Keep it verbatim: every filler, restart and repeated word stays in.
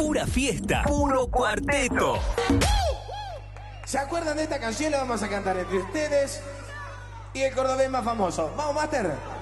pura fiesta, puro cuarteto. ¿Se acuerdan de esta canción? La vamos a cantar entre ustedes y el cordobés más famoso. ¡Vamos, Master!